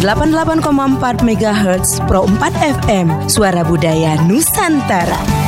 88,4 MHz Pro 4 FM, Suara Budaya Nusantara.